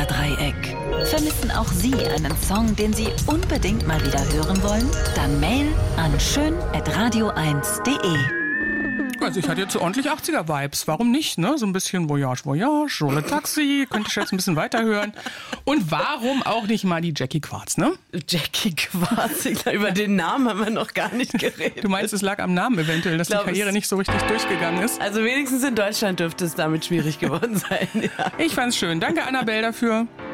Bermuda-Dreieck. Vermissen auch Sie einen Song, den Sie unbedingt mal wieder hören wollen? Dann Mail an schön@radio1.de. Also ich hatte jetzt so ordentlich 80er-Vibes. Warum nicht, ne? So ein bisschen Voyage, Voyage, Rolle Taxi. Könnte ich jetzt ein bisschen weiterhören. Und warum auch nicht mal die Jackie Quartz, ne? Jackie Quartz, über den Namen haben wir noch gar nicht geredet. Du meinst, es lag am Namen eventuell, dass die Karriere nicht so richtig durchgegangen ist? Also wenigstens in Deutschland dürfte es damit schwierig geworden sein. Ja. Ich fand's schön. Danke, Annabelle, dafür.